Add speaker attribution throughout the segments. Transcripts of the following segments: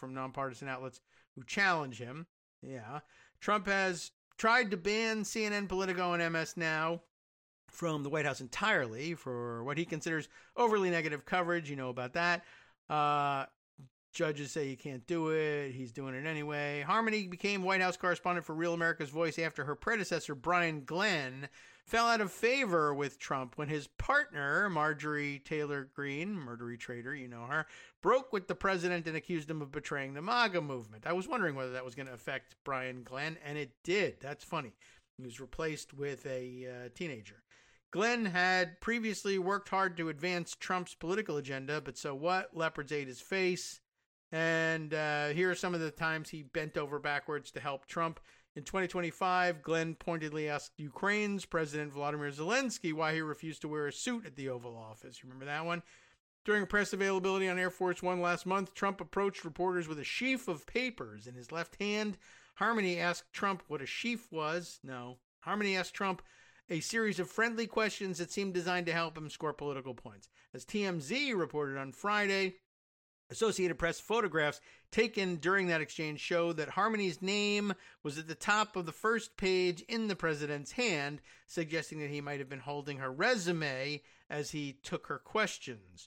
Speaker 1: from nonpartisan outlets who challenge him. Yeah. Trump has tried to ban CNN, Politico, and MS Now from the White House entirely for what he considers overly negative coverage. You know about that. Judges say you can't do it. He's doing it anyway. Harmony became White House correspondent for Real America's Voice after her predecessor, Brian Glenn, fell out of favor with Trump when his partner, Marjorie Taylor Greene, murdery traitor, you know her, broke with the president and accused him of betraying the MAGA movement. I was wondering whether that was going to affect Brian Glenn, and it did. That's funny. He was replaced with a teenager. Glenn had previously worked hard to advance Trump's political agenda, but so what? Leopards ate his face. And here are some of the times he bent over backwards to help Trump. In 2025, Glenn pointedly asked Ukraine's President Volodymyr Zelensky why he refused to wear a suit at the Oval Office. You remember that one? During a press availability on Air Force One last month, Trump approached reporters with a sheaf of papers in his left hand. Harmony asked Trump what a sheaf was. No. Harmony asked Trump a series of friendly questions that seemed designed to help him score political points. As TMZ reported on Friday, Associated Press photographs taken during that exchange show that Harmony's name was at the top of the first page in the president's hand, suggesting that he might have been holding her resume as he took her questions.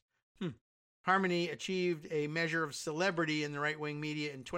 Speaker 1: Harmony achieved a measure of celebrity in the right-wing media in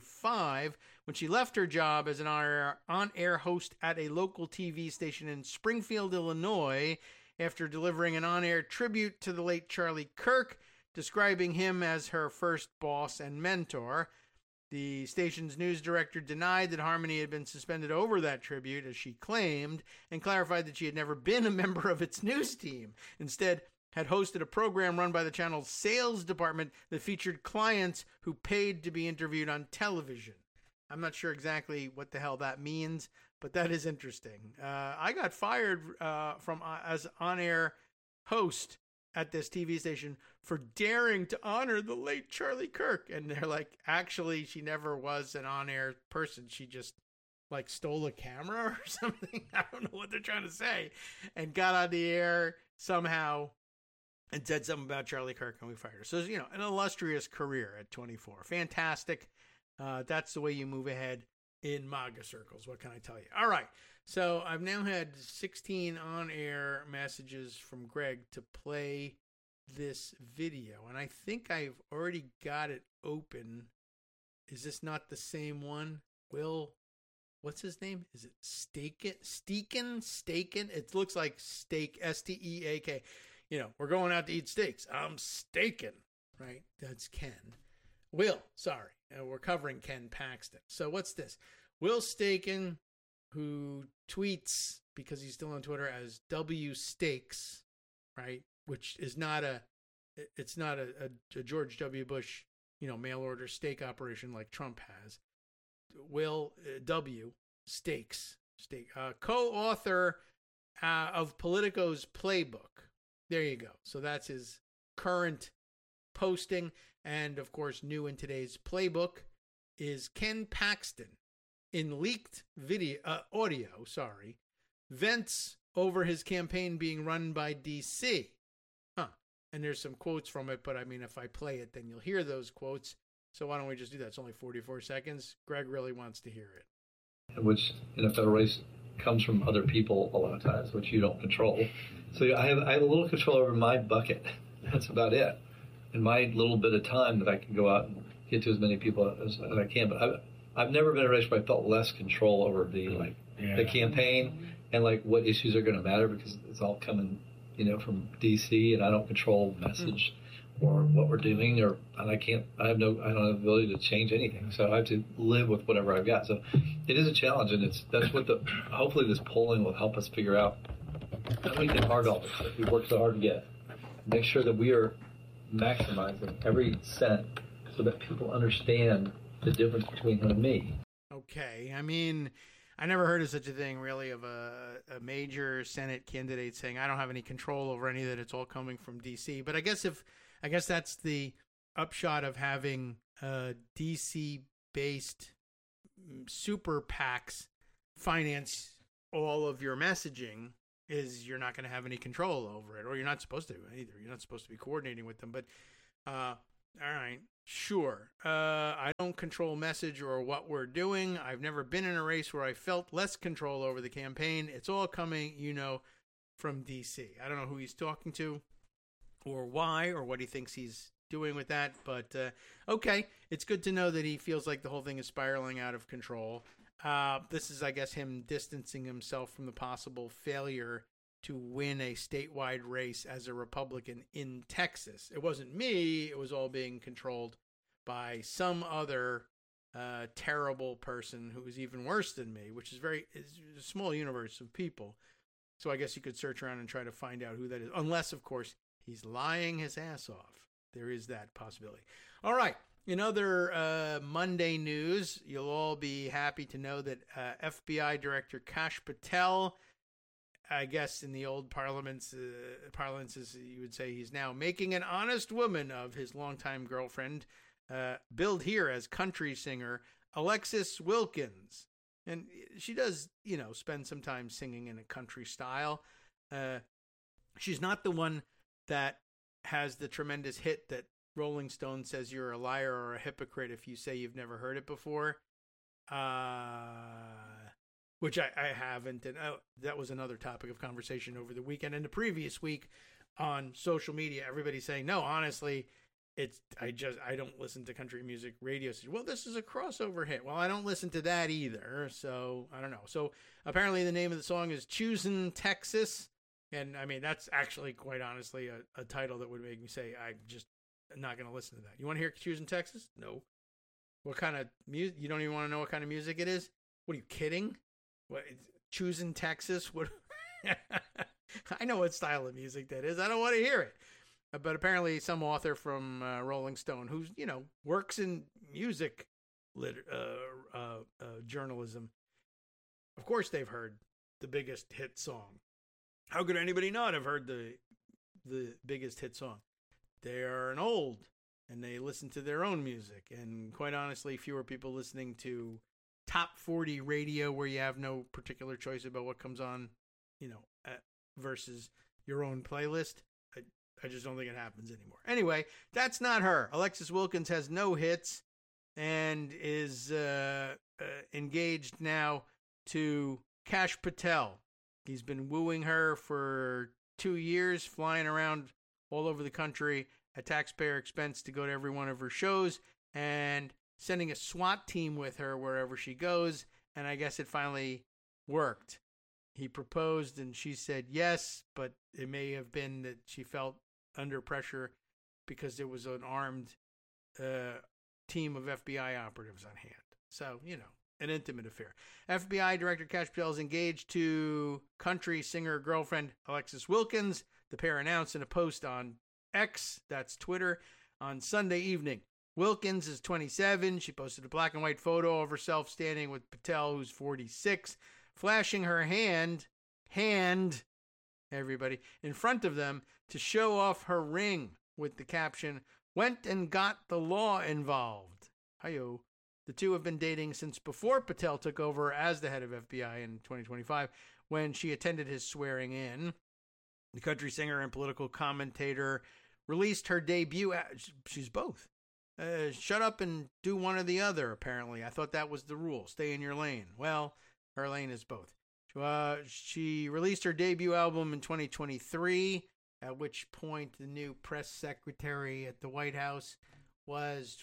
Speaker 1: 2025 when she left her job as an on-air host at a local TV station in Springfield, Illinois, after delivering an on-air tribute to the late Charlie Kirk, describing him as her first boss and mentor. The station's news director denied that Harmony had been suspended over that tribute, as she claimed, and clarified that she had never been a member of its news team. Instead, had hosted a program run by the channel's sales department that featured clients who paid to be interviewed on television. I'm not sure exactly what the hell that means, but that is interesting. I got fired from as on-air host at this TV station for daring to honor the late Charlie Kirk. And they're like, actually, she never was an on-air person. She just like stole a camera or something. I don't know what they're trying to say. And got on the air somehow and said something about Charlie Kirk, and we fired her. So, you know, an illustrious career at 24. Fantastic. That's the way you move ahead in MAGA circles. What can I tell you? All right. So I've now had 16 on-air messages from Greg to play this video, and I think I've already got it open. Is this not the same one? What's his name? Is it Steakin? It looks like steak, S-T-E-A-K. You know, we're going out to eat steaks. I'm staking, right? That's Ken. We're covering Ken Paxton. So what's this? Will Staken, who tweets, because he's still on Twitter, as W Steaks, right? Which is not a George W. Bush, you know, mail order steak operation like Trump has. Will W Steaks, co-author of Politico's Playbook. There you go. So that's his current posting. And of course, new in today's Playbook is Ken Paxton in leaked audio, vents over his campaign being run by DC. And there's some quotes from it, but I mean, if I play it, then you'll hear those quotes. So why don't we just do that? It's only 44 seconds. Greg really wants to hear it.
Speaker 2: Which in a federal race comes from other people a lot of times, which you don't control. So I have a little control over my bucket. That's about it. And my little bit of time that I can go out and get to as many people as I can. But I've never been in a race where I felt less control over the campaign and like what issues are going to matter, because it's all coming, you know, from DC, and I don't control the message or what we're doing, I don't have the ability to change anything. So I have to live with whatever I've got. So it is a challenge, and that's what hopefully this polling will help us figure out how we get hard office that we work so hard to get. Make sure that we are maximizing every cent so that people understand the difference between him and me.
Speaker 1: Okay, I mean, I never heard of such a thing, really, of a major Senate candidate saying, I don't have any control over any of that. It's all coming from D.C. But I guess that's the upshot of having D.C.-based super PACs finance all of your messaging, is you're not going to have any control over it, or you're not supposed to either. You're not supposed to be coordinating with them. But All right. Sure. I don't control message or what we're doing. I've never been in a race where I felt less control over the campaign. It's all coming, from D.C. I don't know who he's talking to or why or what he thinks he's doing with that. But, okay. It's good to know that he feels like the whole thing is spiraling out of control. This is, I guess, him distancing himself from the possible failure to win a statewide race as a Republican in Texas. It wasn't me. It was all being controlled by some other terrible person who was even worse than me, which is it's a small universe of people. So I guess you could search around and try to find out who that is. Unless, of course, he's lying his ass off. There is that possibility. All right. In other Monday news, you'll all be happy to know that FBI Director Kash Patel, I guess in the old parlance, you would say he's now making an honest woman of his longtime girlfriend, billed here as country singer Alexis Wilkins. And she does, spend some time singing in a country style. She's not the one that has the tremendous hit that Rolling Stone says you're a liar or a hypocrite if you say you've never heard it before. Which I haven't, and that was another topic of conversation over the weekend and the previous week on social media. Everybody's saying, no, honestly, I don't listen to country music radio. Well, this is a crossover hit. Well, I don't listen to that either, so I don't know. So apparently the name of the song is Choosin' Texas, and I mean, that's actually quite honestly a title that would make me say, I'm not going to listen to that. You want to hear Choosin' Texas? No. What kind of music? You don't even want to know what kind of music it is? What, are you kidding? What, Choosin' Texas? What? I know what style of music that is. I don't want to hear it. But apparently some author from Rolling Stone who's, works in music journalism, of course they've heard the biggest hit song. How could anybody not have heard the biggest hit song? They are an old, and they listen to their own music. And quite honestly, fewer people listening to top 40 radio where you have no particular choice about what comes on, versus your own playlist. I just don't think it happens anymore. Anyway, that's not her. Alexis Wilkins has no hits and is engaged now to Kash Patel. He's been wooing her for 2 years, flying around all over the country at taxpayer expense to go to every one of her shows and sending a SWAT team with her wherever she goes. And I guess it finally worked. He proposed and she said yes, but it may have been that she felt under pressure because there was an armed team of FBI operatives on hand. So, an intimate affair. FBI Director Kash Patel is engaged to country singer girlfriend Alexis Wilkins. The pair announced in a post on X, that's Twitter, on Sunday evening. Wilkins is 27. She posted a black and white photo of herself standing with Patel, who's 46, flashing her hand, everybody, in front of them to show off her ring with the caption, "Went and got the law involved." Hi-yo. The two have been dating since before Patel took over as the head of FBI in 2025, when she attended his swearing in. The country singer and political commentator released her debut. She's both. Shut up and do one or the other, apparently. I thought that was the rule. Stay in your lane. Well, her lane is both. She released her debut album in 2023, at which point the new press secretary at the White House was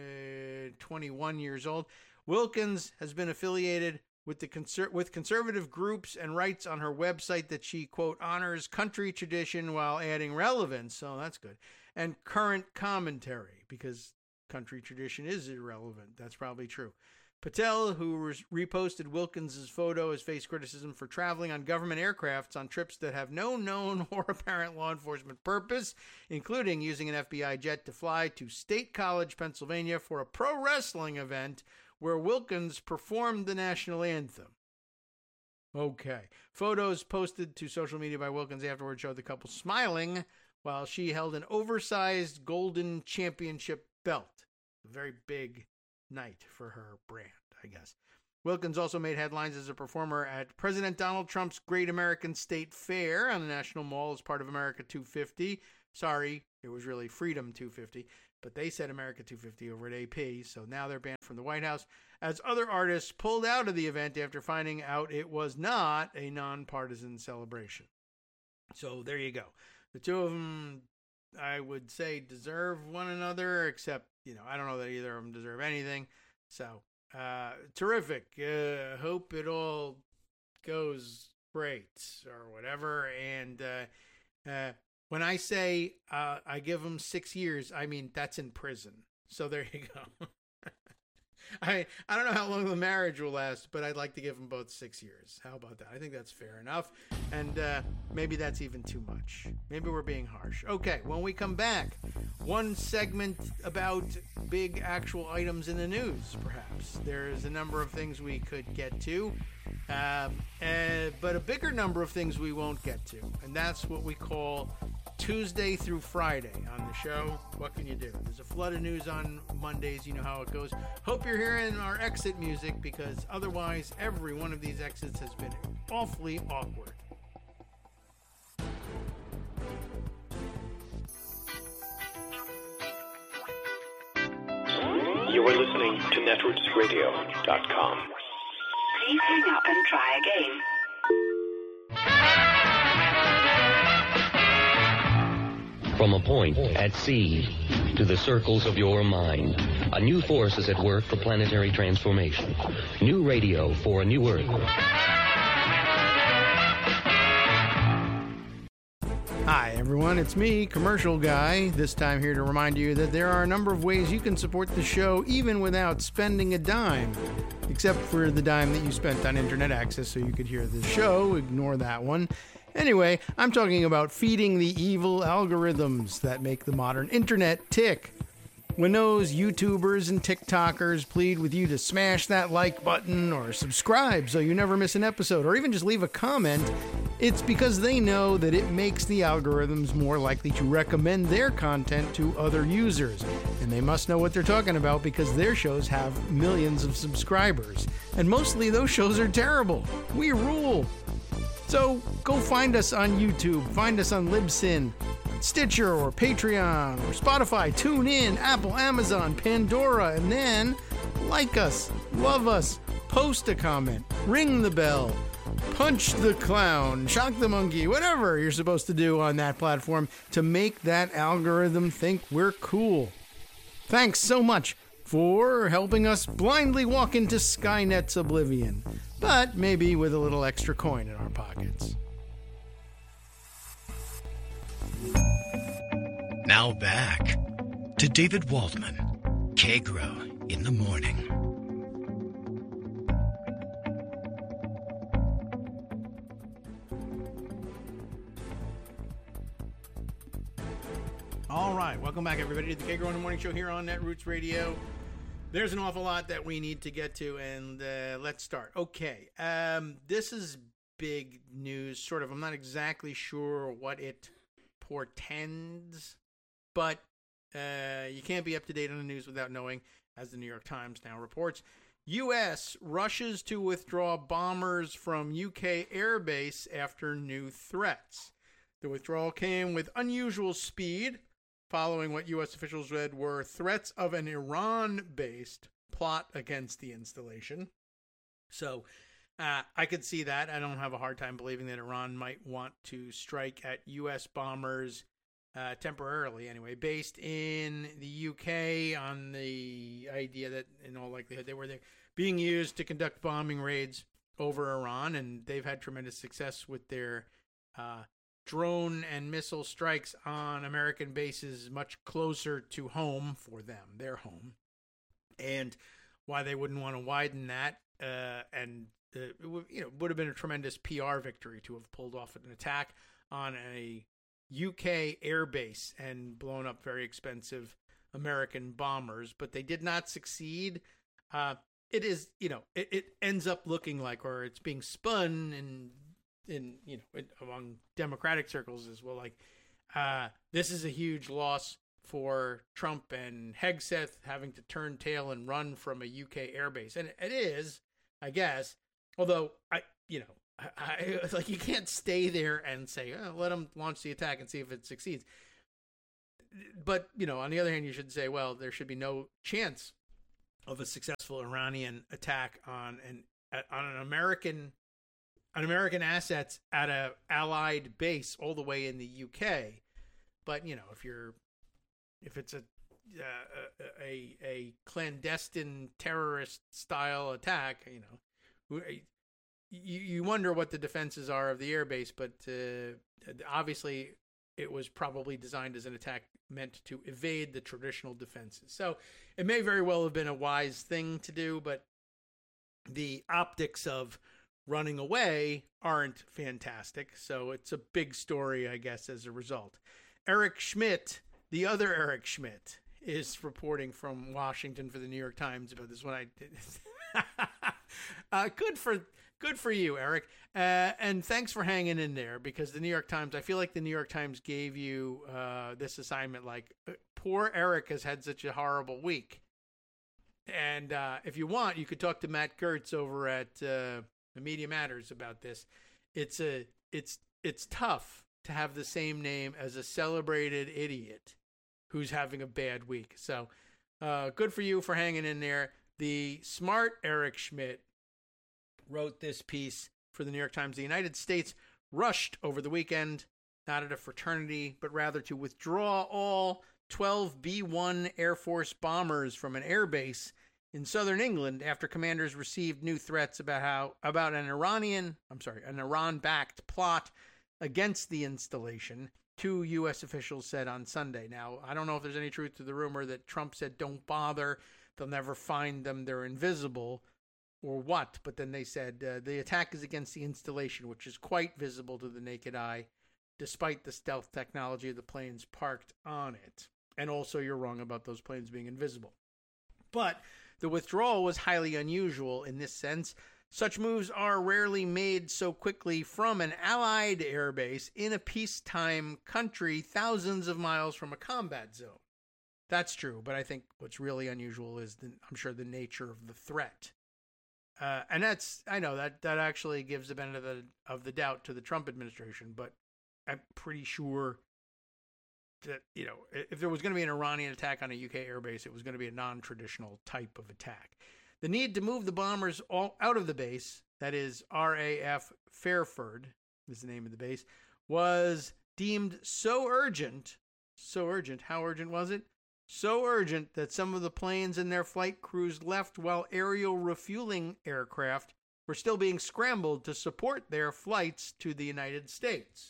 Speaker 1: 21 years old. Wilkins has been affiliated with with conservative groups and writes on her website that she, quote, honors country tradition while adding relevance, so that's good, and current commentary, because country tradition is irrelevant. That's probably true. Patel, who reposted Wilkins' photo, has faced criticism for traveling on government aircrafts on trips that have no known or apparent law enforcement purpose, including using an FBI jet to fly to State College, Pennsylvania for a pro wrestling event where Wilkins performed the national anthem. Okay. Photos posted to social media by Wilkins afterward showed the couple smiling while she held an oversized golden championship belt. A very big night for her brand, I guess. Wilkins also made headlines as a performer at President Donald Trump's Great American State Fair on the National Mall as part of America 250. Sorry, it was really Freedom 250. but they said America 250 over at AP, so now they're banned from the White House, as other artists pulled out of the event after finding out it was not a nonpartisan celebration. So there you go. The two of them, I would say, deserve one another, except, I don't know that either of them deserve anything. So, terrific. Hope it all goes great or whatever. And when I say I give them 6 years, I mean that's in prison. So there you go. I don't know how long the marriage will last, but I'd like to give them both 6 years. How about that? I think that's fair enough. And maybe that's even too much. Maybe we're being harsh. Okay, when we come back, one segment about big actual items in the news, perhaps. There's a number of things we could get to, but a bigger number of things we won't get to. And that's what we call Tuesday through Friday on the show. What can you do? There's a flood of news on Mondays. You know how it goes. Hope you're hearing our exit music, because otherwise every one of these exits has been awfully awkward.
Speaker 3: You are listening to netrootsradio.com.
Speaker 4: Please hang up and try again.
Speaker 5: From a point at sea to the circles of your mind, a new force is at work for planetary transformation. New radio for a new Earth.
Speaker 1: Hi everyone, it's me, Commercial Guy, this time here to remind you that there are a number of ways you can support the show even without spending a dime. Except for the dime that you spent on internet access so you could hear the show, ignore that one. Anyway, I'm talking about feeding the evil algorithms that make the modern internet tick. When those YouTubers and TikTokers plead with you to smash that like button or subscribe so you never miss an episode, or even just leave a comment, it's because they know that it makes the algorithms more likely to recommend their content to other users. And they must know what they're talking about because their shows have millions of subscribers. And mostly those shows are terrible. We rule. So go find us on YouTube, find us on Libsyn, Stitcher, or Patreon, or Spotify, TuneIn, Apple, Amazon, Pandora, and then like us, love us, post a comment, ring the bell, punch the clown, shock the monkey, whatever you're supposed to do on that platform to make that algorithm think we're cool. Thanks so much for helping us blindly walk into Skynet's oblivion, but maybe with a little extra coin in our pockets.
Speaker 6: Now back to David Waldman, Kagro in the Morning.
Speaker 1: All right, welcome back, everybody, to the Kagro in the Morning Show here on Netroots Radio. There's an awful lot that we need to get to, and let's start. Okay, this is big news, sort of. I'm not exactly sure what it portends, but you can't be up to date on the news without knowing, as the New York Times now reports. U.S. rushes to withdraw bombers from UK airbase after new threats. The withdrawal came with unusual speed, following what U.S. officials said were threats of an Iran-based plot against the installation. So I could see that. I don't have a hard time believing that Iran might want to strike at U.S. bombers temporarily, anyway, based in the UK, on the idea that, in all likelihood, they were being used to conduct bombing raids over Iran, and they've had tremendous success with their drone and missile strikes on American bases much closer to home for them, their home, and why they wouldn't want to widen that. It would have been a tremendous PR victory to have pulled off an attack on a UK airbase and blown up very expensive American bombers, but they did not succeed. It is, it ends up looking like, or it's being spun among Democratic circles as well, like this is a huge loss for Trump and Hegseth having to turn tail and run from a UK airbase, and it is, I guess. Although I like, you can't stay there and say, let them launch the attack and see if it succeeds. but, on the other hand, you should say, well, there should be no chance of a successful Iranian attack on an American assets at a Allied base all the way in the UK. But if it's a clandestine terrorist style attack, you wonder what the defenses are of the airbase. But obviously, it was probably designed as an attack meant to evade the traditional defenses. So it may very well have been a wise thing to do, but the optics of running away aren't fantastic. So it's a big story, I guess, as a result. Eric Schmidt, the other Eric Schmidt, is reporting from Washington for the New York Times about this one. Good for you, Eric. And thanks for hanging in there, because the New York Times, I feel like the New York Times gave you this assignment, like, poor Eric has had such a horrible week. And if you want, you could talk to Matt Gertz over at the Media Matters about this. It's tough to have the same name as a celebrated idiot who's having a bad week. So good for you for hanging in there. The smart Eric Schmidt wrote this piece for the New York Times. The United States rushed over the weekend, not at a fraternity, but rather to withdraw all 12 B-1 Air Force bombers from an airbase in southern England after commanders received new threats about an Iran-backed plot against the installation, 2 U.S. officials said on Sunday. Now, I don't know if there's any truth to the rumor that Trump said, don't bother, they'll never find them, they're invisible, or what, but then they said the attack is against the installation, which is quite visible to the naked eye, despite the stealth technology of the planes parked on it. And also, you're wrong about those planes being invisible. But the withdrawal was highly unusual in this sense. Such moves are rarely made so quickly from an Allied airbase in a peacetime country thousands of miles from a combat zone. That's true, but I think what's really unusual is, I'm sure, the nature of the threat. And I know that actually gives the benefit of the doubt to the Trump administration, but I'm pretty sure that, if there was going to be an Iranian attack on a UK airbase, it was going to be a non-traditional type of attack. The need to move the bombers all out of the base, that is RAF Fairford is the name of the base, was deemed so urgent, how urgent was it? So urgent that some of the planes and their flight crews left while aerial refueling aircraft were still being scrambled to support their flights to the United States.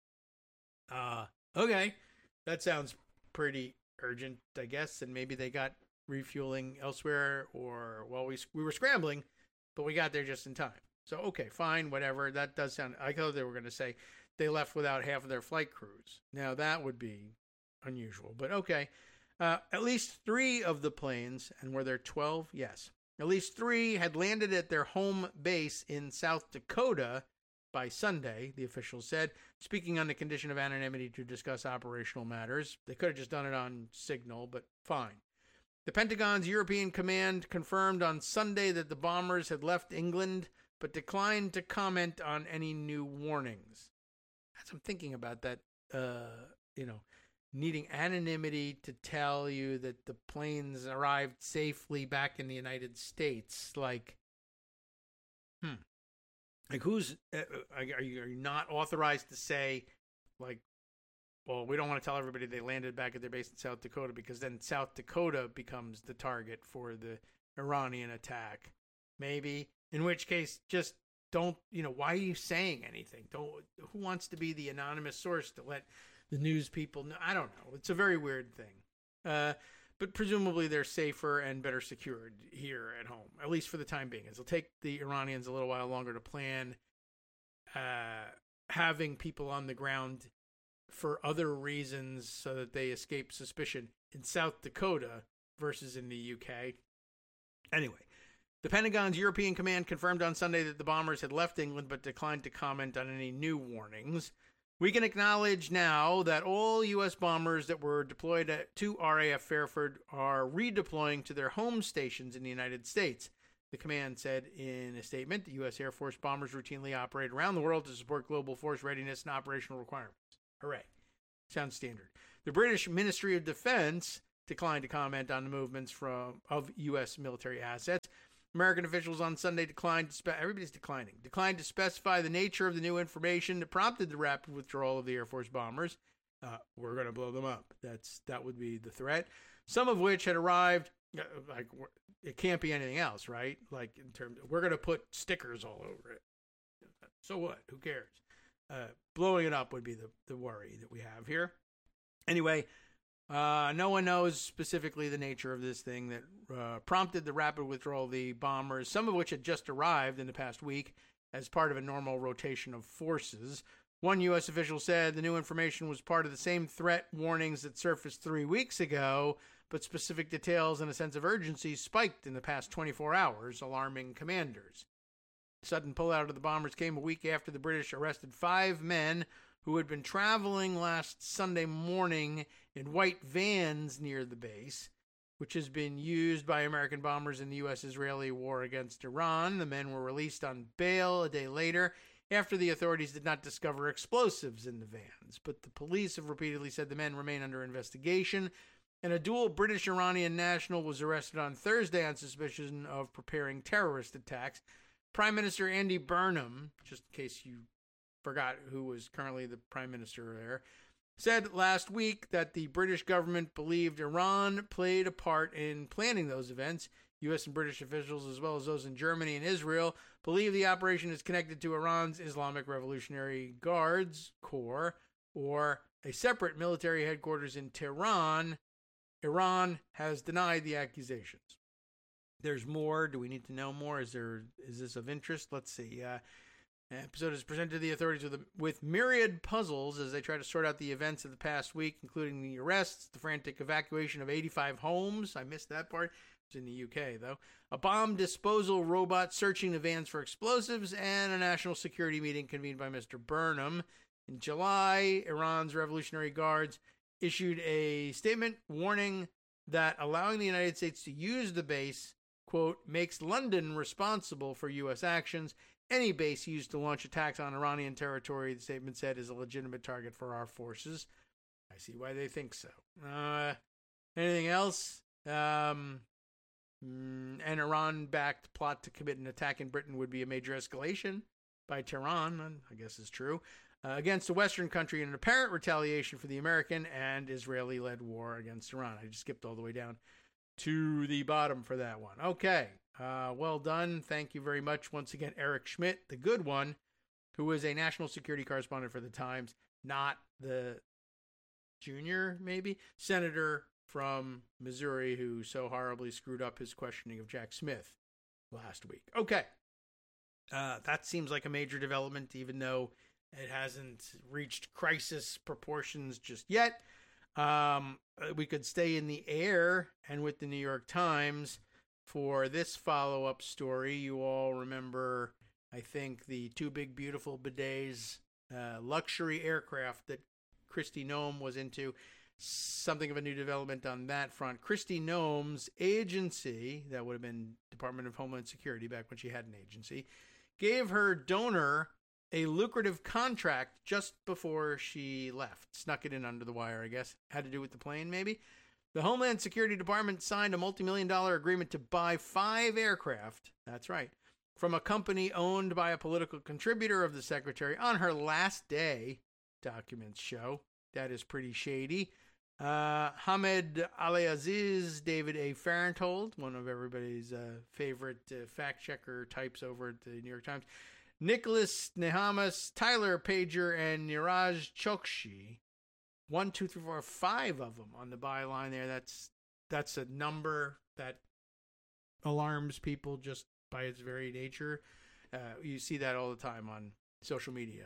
Speaker 1: Okay, that sounds pretty urgent, I guess, and maybe they got refueling elsewhere, or, well, we were scrambling, but we got there just in time. So, okay, fine, whatever. That does sound, I thought they were going to say they left without half of their flight crews. Now, that would be unusual, but okay. At least 3 of the planes, and were there 12? Yes. At least 3 had landed at their home base in South Dakota by Sunday, the officials said, speaking on the condition of anonymity to discuss operational matters. They could have just done it on Signal, but fine. The Pentagon's European Command confirmed on Sunday that the bombers had left England, but declined to comment on any new warnings. As I'm thinking about that, needing anonymity to tell you that the planes arrived safely back in the United States, like who's are you not authorized to say, like, well, we don't want to tell everybody they landed back at their base in South Dakota, because then South Dakota becomes the target for the Iranian attack. Maybe, in which case, just don't, why are you saying anything? Who wants to be the anonymous source to let the news people know? I don't know. It's a very weird thing. But presumably they're safer and better secured here at home, at least for the time being. It'll take the Iranians a little while longer to plan having people on the ground for other reasons so that they escape suspicion in South Dakota versus in the UK. Anyway, the Pentagon's European Command confirmed on Sunday that the bombers had left England but declined to comment on any new warnings. We can acknowledge now that all U.S. bombers that were deployed to RAF Fairford are redeploying to their home stations in the United States, the command said in a statement. The U.S. Air Force bombers routinely operate around the world to support global force readiness and operational requirements. Hooray. Sounds standard. The British Ministry of Defense declined to comment on the movements of U.S. military assets. American officials on Sunday declined to specify the nature of the new information that prompted the rapid withdrawal of the Air Force bombers. We're going to blow them up. That would be the threat. Some of which had arrived. Like, it can't be anything else, right? Like, in terms, we're going to put stickers all over it. So what? Who cares? Blowing it up would be the worry that we have here. Anyway, no one knows specifically the nature of this thing that prompted the rapid withdrawal of the bombers, some of which had just arrived in the past week as part of a normal rotation of forces. One U.S. official said the new information was part of the same threat warnings that surfaced 3 weeks ago, but specific details and a sense of urgency spiked in the past 24 hours, alarming commanders. The sudden pullout of the bombers came a week after the British arrested 5 men who had been traveling last Sunday morning in white vans near the base, which has been used by American bombers in the U.S.-Israeli war against Iran. The men were released on bail a day later after the authorities did not discover explosives in the vans. But the police have repeatedly said the men remain under investigation, and a dual British-Iranian national was arrested on Thursday on suspicion of preparing terrorist attacks. Prime Minister Andy Burnham, just in case you forgot who was currently the prime minister there, said last week that the British government believed Iran played a part in planning those events. U.S. and British officials, as well as those in Germany and Israel, believe the operation is connected to Iran's Islamic Revolutionary Guards Corps, or a separate military headquarters in Tehran. Iran has denied the accusations. There's more. Do we need to know more? Is this of interest? Let's see. Episode is presented to the authorities with myriad puzzles as they try to sort out the events of the past week, including the arrests, the frantic evacuation of 85 homes. I missed that part. It's in the UK, though. A bomb disposal robot searching the vans for explosives, and a national security meeting convened by Mr. Burnham. In July, Iran's Revolutionary Guards issued a statement warning that allowing the United States to use the base, quote, makes London responsible for U.S. actions. Any base used to launch attacks on Iranian territory, the statement said, is a legitimate target for our forces. I see why they think so. Anything else? An Iran-backed plot to commit an attack in Britain would be a major escalation by Tehran, I guess is true, against a Western country in an apparent retaliation for the American and Israeli-led war against Iran. I just skipped all the way down to the bottom for that one. Okay. Well done. Thank you very much once again, Eric Schmidt, the good one, who is a national security correspondent for the Times, not the junior, maybe, senator from Missouri who so horribly screwed up his questioning of Jack Smith last week. Okay. That seems like a major development, even though it hasn't reached crisis proportions just yet. We could stay in the air and with the New York Times for this follow-up story. You all remember, I think, the Two Big Beautiful Bidets luxury aircraft that Kristi Noem was into. Something of a new development on that front. Kristi Noem's agency, that would have been Department of Homeland Security back when she had an agency, gave her donor a lucrative contract just before she left. Snuck it in under the wire, I guess. Had to do with the plane, maybe? The Homeland Security Department signed a multi-million-dollar agreement to buy 5 aircraft, that's right, from a company owned by a political contributor of the secretary on her last day, documents show. That is pretty shady. Hamed Ali-Aziz, David A. Farenthold, one of everybody's favorite fact-checker types over at the New York Times, Nicholas Nehamas, Tyler Pager, and Niraj Chokshi. 1, 2, 3, 4, 5 of them on the byline there. That's a number that alarms people just by its very nature. You see that all the time on social media.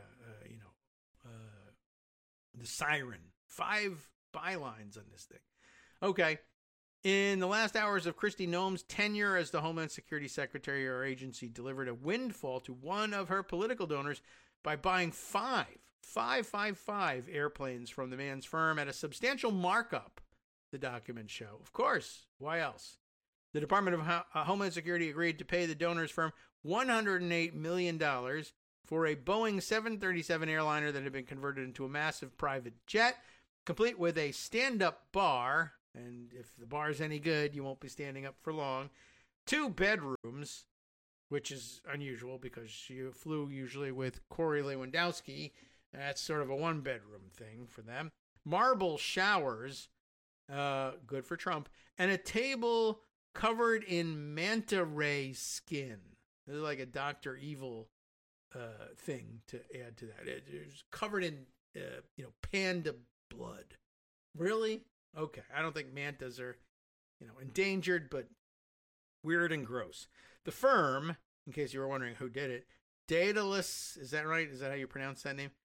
Speaker 1: The siren. 5 bylines on this thing. Okay. In the last hours of Kristi Noem's tenure as the Homeland Security Secretary, her agency delivered a windfall to one of her political donors by buying 5 airplanes from the man's firm at a substantial markup, the documents show. Of course, why else? The Department of Homeland Security agreed to pay the donor's firm $108 million for a Boeing 737 airliner that had been converted into a massive private jet. complete with a stand-up bar, and if the bar's any good, you won't be standing up for long, 2 bedrooms, which is unusual because you flew usually with Corey Lewandowski. That's sort of a 1-bedroom thing for them. Marble showers, good for Trump, and a table covered in manta ray skin. This is like a Dr. Evil thing to add to that. It's covered in, panda blood. Really? Okay. I don't think mantas are, endangered, but weird and gross. The firm, in case you were wondering who did it, Daedalus, is that right? Is that how you pronounce that name?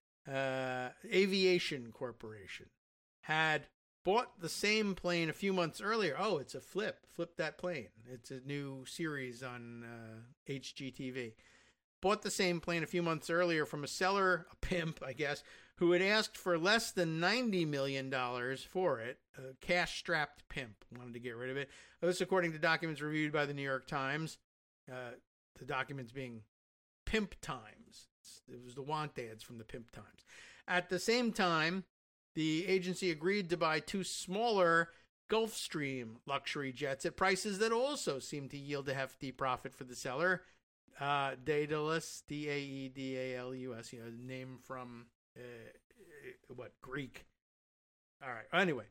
Speaker 1: Aviation Corporation had bought the same plane a few months earlier. Oh, it's a Flip That Plane. It's a new series on HGTV. Bought the same plane a few months earlier from a seller, a pimp, I guess, who had asked for less than $90 million for it. A cash-strapped pimp wanted to get rid of it. This, according to documents reviewed by the New York Times. The documents being Pimp Times. It was the want ads from the Pimp Times. At the same time, the agency agreed to buy 2 smaller Gulfstream luxury jets at prices that also seemed to yield a hefty profit for the seller. Daedalus, Daedalus, name from, Greek. All right. Anyway,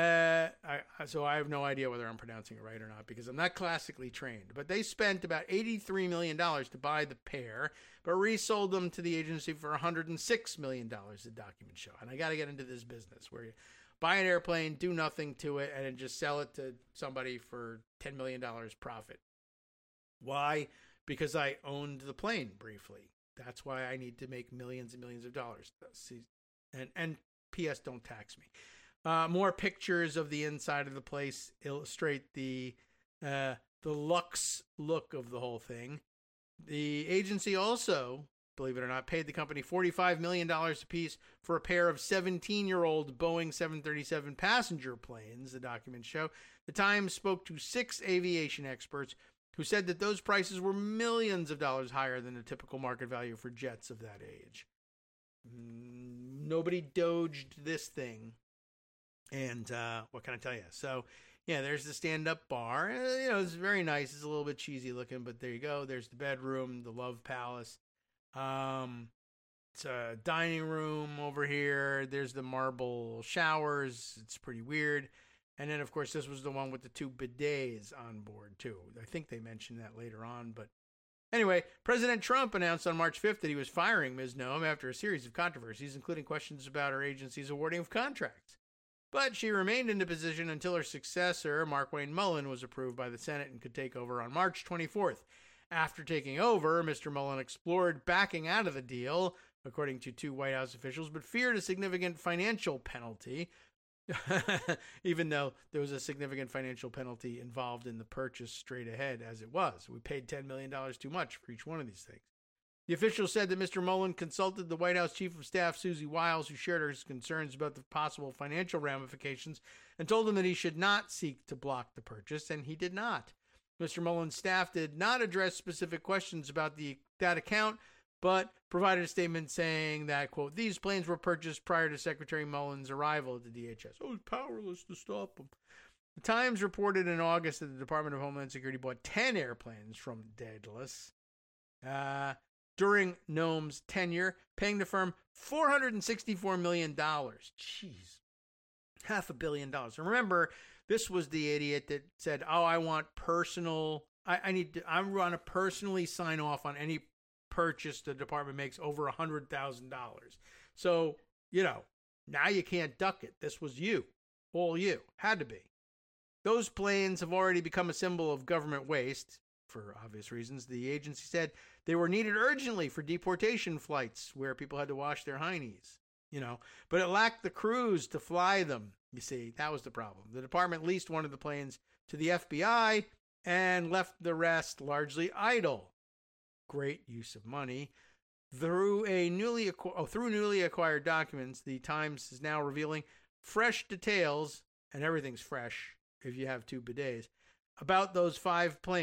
Speaker 1: so I have no idea whether I'm pronouncing it right or not because I'm not classically trained. But they spent about $83 million to buy the pair, but resold them to the agency for $106 million, the documents show. And I got to get into this business where you buy an airplane, do nothing to it, and then just sell it to somebody for $10 million profit. Why? Because I owned the plane briefly. That's why I need to make millions and millions of dollars. And P.S. don't tax me. More pictures of the inside of the place illustrate the luxe look of the whole thing. The agency also, believe it or not, paid the company $45 million apiece for a pair of 17-year-old Boeing 737 passenger planes, the documents show. The Times spoke to 6 aviation experts who said that those prices were millions of dollars higher than the typical market value for jets of that age. Nobody doged this thing. And what can I tell you? So, yeah, there's the stand-up bar. It's very nice. It's a little bit cheesy looking, but there you go. There's the bedroom, the Love Palace. It's a dining room over here. There's the marble showers. It's pretty weird. And then, of course, this was the one with the 2 bidets on board, too. I think they mentioned that later on. But anyway, President Trump announced on March 5th that he was firing Ms. Noem after a series of controversies, including questions about her agency's awarding of contracts. But she remained in the position until her successor, Markwayne Mullin, was approved by the Senate and could take over on March 24th. After taking over, Mr. Mullin explored backing out of the deal, according to 2 White House officials, but feared a significant financial penalty, even though there was a significant financial penalty involved in the purchase straight ahead as it was. We paid $10 million too much for each one of these things. The official said that Mr. Mullin consulted the White House Chief of Staff, Susie Wiles, who shared his concerns about the possible financial ramifications, and told him that he should not seek to block the purchase, and he did not. Mr. Mullin's staff did not address specific questions about that account, but provided a statement saying that, quote, these planes were purchased prior to Secretary Mullin's arrival at the DHS. Oh, he's powerless to stop them. The Times reported in August that the Department of Homeland Security bought 10 airplanes from Daedalus during Noem's tenure, paying the firm $464 million. Jeez. $500 million. And remember, this was the idiot that said, oh, I want personal, I want to personally sign off on any purchase the department makes over $100,000. So, now you can't duck it. This was you. All you. Had to be. Those planes have already become a symbol of government waste, for obvious reasons. The agency said they were needed urgently for deportation flights where people had to wash their heinies, but it lacked the crews to fly them. You see, that was the problem. The department leased one of the planes to the FBI and left the rest largely idle. Great use of money. Through newly acquired documents, the Times is now revealing fresh details, and everything's fresh if you have 2 bidets, about those 5 planes.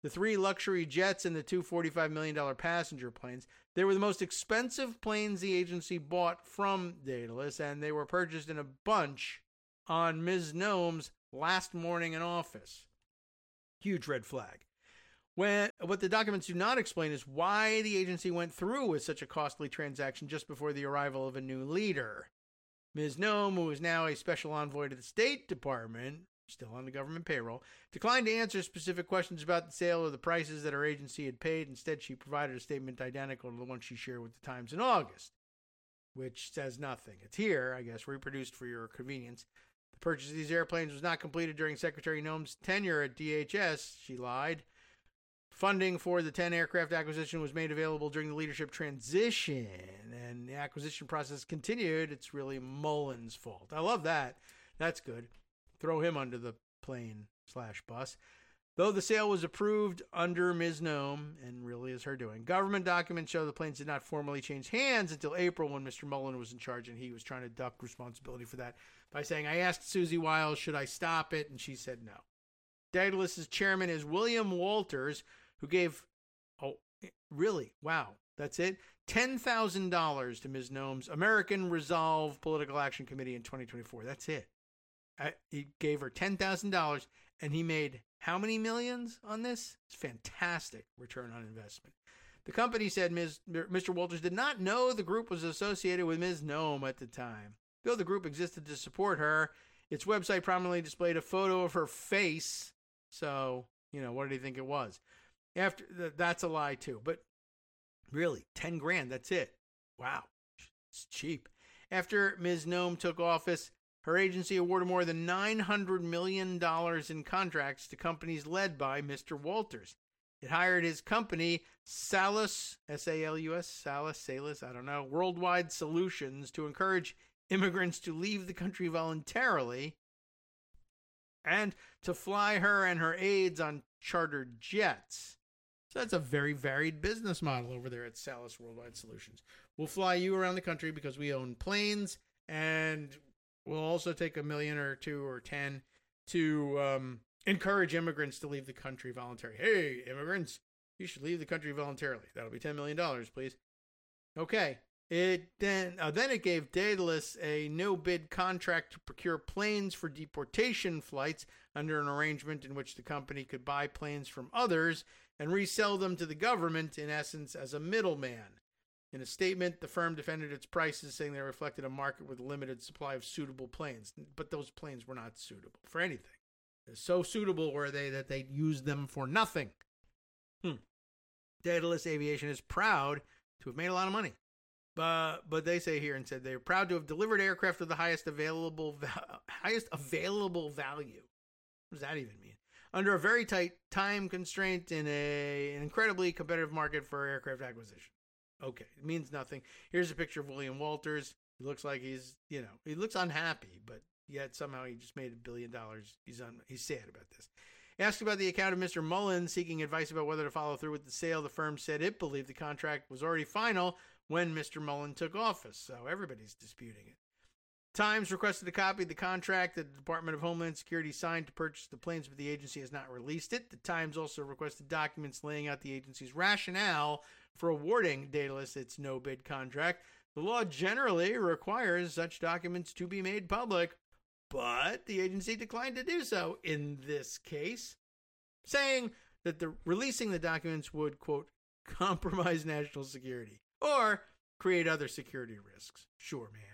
Speaker 1: the 3 luxury jets and the 2 $45 million passenger planes. They were the most expensive planes the agency bought from Daedalus, and they were purchased in a bunch on Ms. Nome's last morning in office. Huge red flag. What the documents do not explain is why the agency went through with such a costly transaction just before the arrival of a new leader. Ms. Nome, who is now a special envoy to the State Department, still on the government payroll, declined to answer specific questions about the sale or the prices that her agency had paid. Instead, she provided a statement identical to the one she shared with the Times in August, which says nothing. It's here, I guess, reproduced for your convenience. The purchase of these airplanes was not completed during Secretary Nome's tenure at DHS, she lied. Funding for the 10 aircraft acquisition was made available during the leadership transition, and the acquisition process continued. It's really Mullen's fault. I love that. That's good. Throw him under the plane/bus. Though the sale was approved under Ms. Nome, and really is her doing, government documents show the planes did not formally change hands until April when Mr. Mullen was in charge, and he was trying to duck responsibility for that by saying, I asked Susie Wiles, should I stop it? And she said no. Daedalus' chairman is William Walters, who gave, that's it, $10,000 to Ms. Nome's American Resolve Political Action Committee in 2024. That's it. He gave her $10,000, and he made how many millions on this? It's fantastic return on investment. The company said Mr. Walters did not know the group was associated with Ms. Nome at the time. Though the group existed to support her, its website prominently displayed a photo of her face. So, what did he think it was? That's a lie too. But really, $10,000, that's it. Wow, it's cheap. After Ms. Nome took office, her agency awarded more than $900 million in contracts to companies led by Mr. Walters. It hired his company, Salus, S-A-L-U-S, Salus, I don't know, Worldwide Solutions, to encourage immigrants to leave the country voluntarily and to fly her and her aides on chartered jets. So that's a very varied business model over there at Salus Worldwide Solutions. We'll fly you around the country because we own planes, and we'll also take $1 million or $2 or $10 to encourage immigrants to leave the country voluntarily. Hey, immigrants, you should leave the country voluntarily. That'll be $10 million, please. Okay. Then it gave Daedalus a no-bid contract to procure planes for deportation flights under an arrangement in which the company could buy planes from others and resell them to the government, in essence, as a middleman. In a statement, the firm defended its prices, saying they reflected a market with a limited supply of suitable planes. But those planes were not suitable for anything. They're so suitable were they that they used them for nothing. Daedalus Aviation is proud to have made a lot of money. But they say here and said they're proud to have delivered aircraft with the highest available value. What does that even mean? Under a very tight time constraint in an incredibly competitive market for aircraft acquisition. Okay, it means nothing. Here's a picture of William Walters. He looks like he's he looks unhappy, but yet somehow he just made $1 billion. He's sad about this. Asked about the account of Mr. Mullen seeking advice about whether to follow through with the sale, the firm said it believed the contract was already final when Mr. Mullen took office, so everybody's disputing it. Times requested a copy of the contract that the Department of Homeland Security signed to purchase the planes, but the agency has not released it. The Times also requested documents laying out the agency's rationale for awarding Daedalus its no-bid contract. The law generally requires such documents to be made public, but the agency declined to do so in this case, saying that releasing the documents would, quote, compromise national security or create other security risks. Sure, man.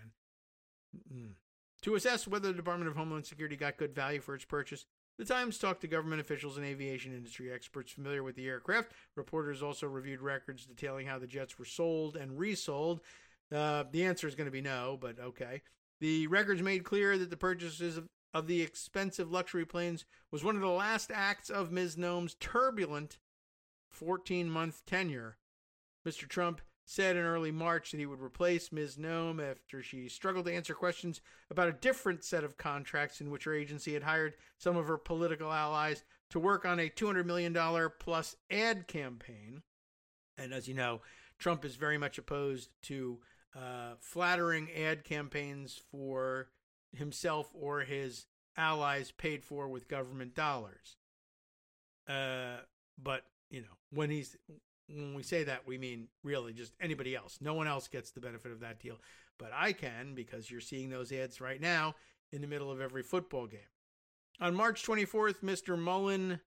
Speaker 1: To assess whether the Department of Homeland Security got good value for its purchase, the Times talked to government officials and aviation industry experts familiar with the aircraft. Reporters also reviewed records detailing how the jets were sold and resold. The answer is going to be no, but okay. The records made clear that the purchases of the expensive luxury planes was one of the last acts of Ms. Nome's turbulent 14-month tenure. Mr. Trump said in early March that he would replace Ms. Nome after she struggled to answer questions about a different set of contracts in which her agency had hired some of her political allies to work on a $200 million plus ad campaign. And as you know, Trump is very much opposed to flattering ad campaigns for himself or his allies paid for with government dollars. But, when we say that, we mean really just anybody else. No one else gets the benefit of that deal. But I can, because you're seeing those ads right now in the middle of every football game. On March 24th, Mr. Mullen,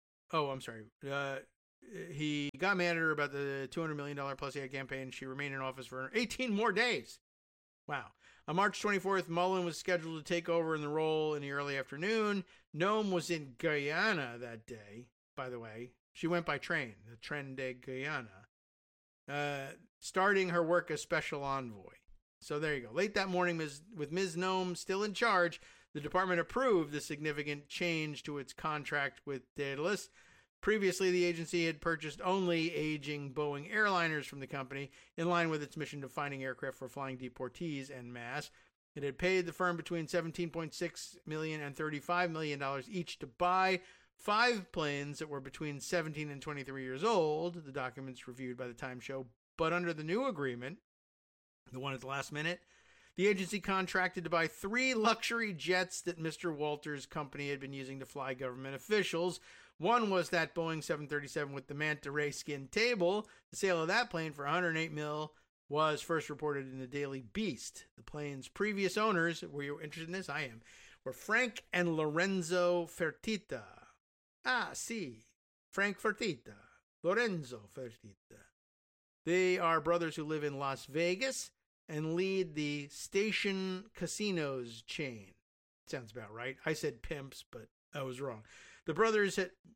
Speaker 1: he got mad at her about the $200 million plus ad campaign. She remained in office for 18 more days. Wow. On March 24th, Mullen was scheduled to take over in the role in the early afternoon. Noem was in Guyana that day, by the way. She went by train, the Tren de Guyana, starting her work as special envoy. So there you go. Late that morning, with Ms. Noem still in charge, the department approved the significant change to its contract with Daedalus. Previously, the agency had purchased only aging Boeing airliners from the company, in line with its mission of finding aircraft for flying deportees en masse. It had paid the firm between $17.6 million and $35 million each to buy 5 planes that were between 17 and 23 years old, the documents reviewed by the Time show. But under the new agreement, the one at the last minute, the agency contracted to buy 3 luxury jets that Mr. Walters' company had been using to fly government officials. One was that Boeing 737 with the manta ray skin table. The sale of that plane for $108 million was first reported in the Daily Beast. The plane's previous owners, were you interested in this? I am. Were Frank and Lorenzo Fertitta. Frank Fertitta. Lorenzo Fertitta. They are brothers who live in Las Vegas and lead the Station Casinos chain. Sounds about right. I said pimps, but I was wrong. The brothers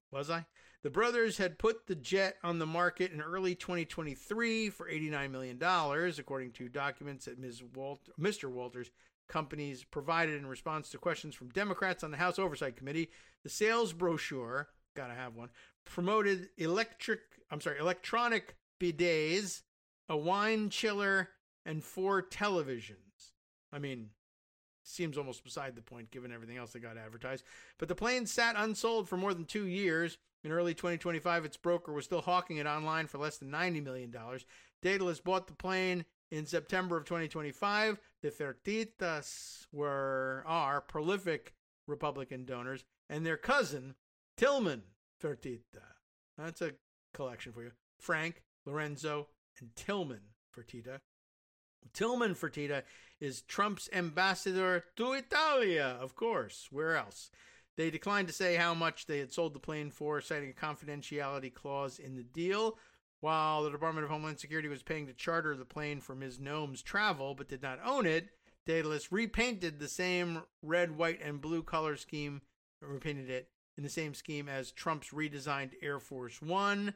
Speaker 1: had put the jet on the market in early 2023 for $89 million, according to documents that Mr. Walters' companies provided in response to questions from Democrats on the House Oversight Committee. The sales brochure, gotta have one, promoted electronic bidets, a wine chiller, and 4 televisions. I mean, seems almost beside the point given everything else that got advertised. But the plane sat unsold for more than 2 years. In early 2025, its broker was still hawking it online for less than $90 million. Daedalus bought the plane in September of 2025. The Fertittas are prolific Republican donors, and their cousin, Tillman Fertitta. That's a collection for you. Frank, Lorenzo, and Tillman Fertitta. Tillman Fertitta is Trump's ambassador to Italia, of course. Where else? They declined to say how much they had sold the plane for, citing a confidentiality clause in the deal. While the Department of Homeland Security was paying to charter the plane for Ms. Noem's travel, but did not own it, Daedalus repainted the same red, white, and blue color scheme, or repainted it in the same scheme as Trump's redesigned Air Force One.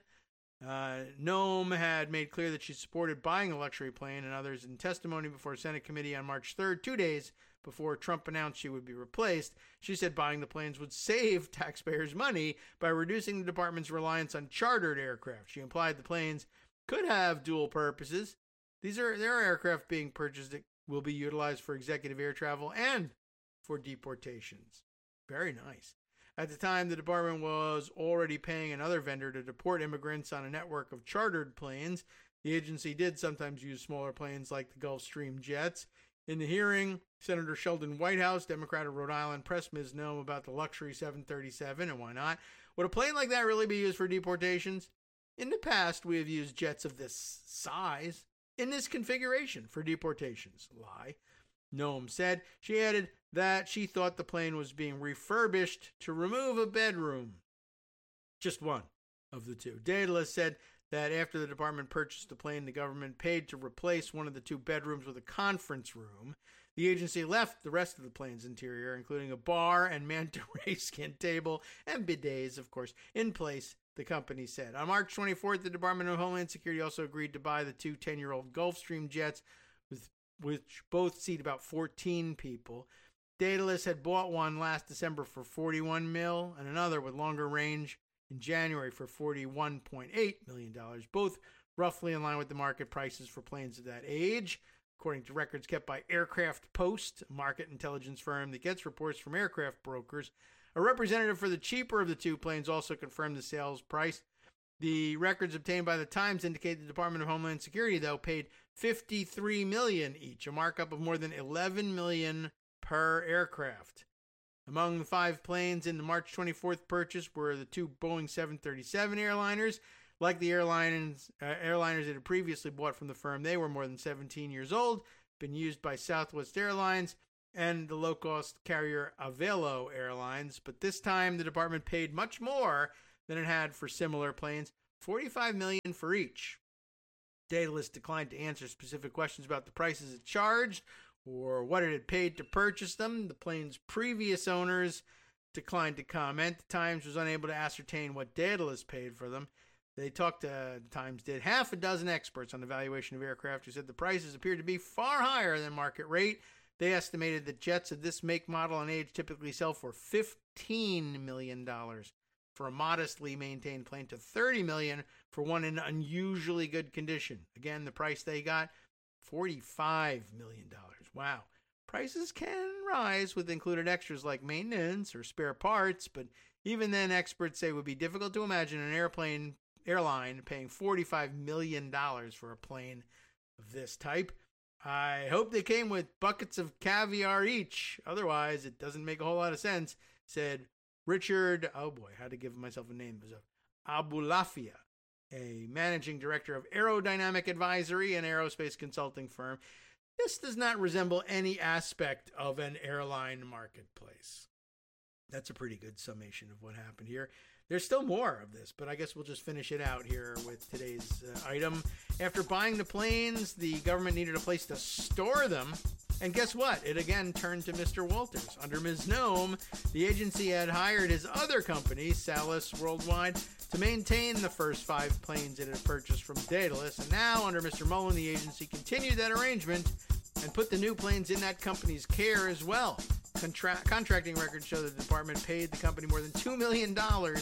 Speaker 1: Noem had made clear that she supported buying a luxury plane, and others in testimony before a Senate committee on March 3rd, 2 days before Trump announced she would be replaced. She said buying the planes would save taxpayers money by reducing the department's reliance on chartered aircraft. She implied the planes could have dual purposes. There are aircraft being purchased that will be utilized for executive air travel and for deportations. Very nice. At the time, the department was already paying another vendor to deport immigrants on a network of chartered planes. The agency did sometimes use smaller planes like the Gulfstream jets. In the hearing, Senator Sheldon Whitehouse, Democrat of Rhode Island, pressed Ms. Noem about the luxury 737, and why not? Would a plane like that really be used for deportations? In the past, we have used jets of this size in this configuration for deportations. Lie. Noem said. She added that she thought the plane was being refurbished to remove a bedroom. Just one of the two. Daedalus said that after the department purchased the plane, the government paid to replace one of the 2 bedrooms with a conference room. The agency left the rest of the plane's interior, including a bar and manta ray skin table and bidets, of course, in place, the company said. On March 24th, the Department of Homeland Security also agreed to buy the 2 10-year-old Gulfstream jets, which both seat about 14 people. Daedalus had bought one last December for $41 million and another with longer range in January for $41.8 million, both roughly in line with the market prices for planes of that age. According to records kept by Aircraft Post, a market intelligence firm that gets reports from aircraft brokers, a representative for the cheaper of the 2 planes also confirmed the sales price. The records obtained by the Times indicate the Department of Homeland Security, though, paid $53 million each, a markup of more than $11 million per aircraft. Among the 5 planes in the March 24th purchase were the 2 Boeing 737 airliners. Like the airliners it had previously bought from the firm, they were more than 17 years old, been used by Southwest Airlines and the low-cost carrier Avelo Airlines. But this time, the department paid much more than it had for similar planes, $45 million for each. Daedalus declined to answer specific questions about the prices it charged or what it had paid to purchase them. The plane's previous owners declined to comment. The Times was unable to ascertain what Daedalus paid for them. The Times did half a dozen experts on the valuation of aircraft who said the prices appeared to be far higher than market rate. They estimated that jets of this make, model, and age typically sell for $15 million for a modestly maintained plane to $30 million for one in unusually good condition. Again, the price they got, $45 million. Wow. Prices can rise with included extras like maintenance or spare parts, but even then, experts say it would be difficult to imagine an airline paying $45 million for a plane of this type. I hope they came with buckets of caviar each. Otherwise, it doesn't make a whole lot of sense, said Richard, oh boy, I had to give myself a name, Abulafia, a managing director of Aerodynamic Advisory, an aerospace consulting firm. This does not resemble any aspect of an airline marketplace. That's a pretty good summation of what happened here. There's still more of this, but I guess we'll just finish it out here with today's item. After buying the planes, the government needed a place to store them. And guess what? It again turned to Mr. Walters. Under Ms. Nome, the agency had hired his other company, Salis Worldwide, to maintain the first 5 planes it had purchased from Daedalus. And now, under Mr. Mullen, the agency continued that arrangement and put the new planes in that company's care as well. Contracting records show that the department paid the company more than $2 million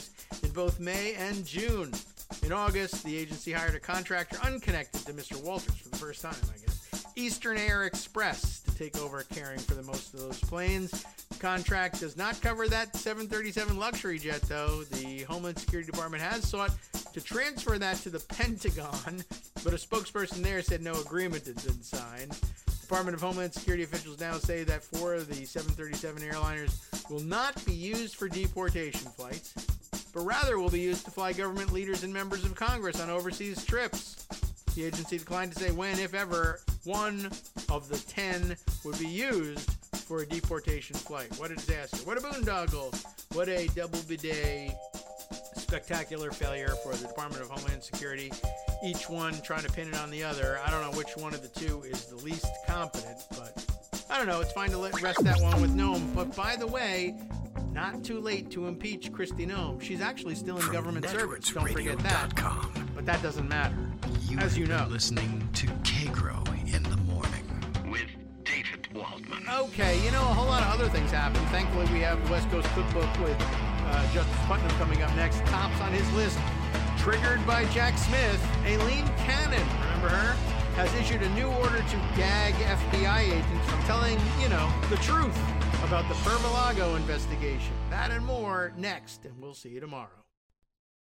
Speaker 1: in both May and June. In August, the agency hired a contractor unconnected to Mr. Walters for the first time, I guess, Eastern Air Express, to take over caring for the most of those planes. The contract does not cover that 737 luxury jet, though. The Homeland Security Department has sought to transfer that to the Pentagon, but a spokesperson there said no agreement had been signed. Department of Homeland Security officials now say that 4 of the 737 airliners will not be used for deportation flights, but rather will be used to fly government leaders and members of Congress on overseas trips. The agency declined to say when, if ever, one of the 10 would be used for a deportation flight. What a disaster. What a boondoggle. What a double bidet. Spectacular failure for the Department of Homeland Security. Each one trying to pin it on the other. I don't know which one of the two is the least competent, but I don't know. It's fine to rest that one with Nome. But by the way, not too late to impeach Kristi Noem. She's actually still in government service. Don't forget that. But that doesn't matter. As you know.
Speaker 6: Listening to Kagro in the morning with David Waldman.
Speaker 1: Okay, a whole lot of other things happen. Thankfully, we have the West Coast Cookbook with Justice Putnam coming up next. Tops on his list. Triggered by Jack Smith, Aileen Cannon, remember her, has issued a new order to gag FBI agents from telling, the truth about the Pervalago investigation. That and more next, and we'll see you tomorrow.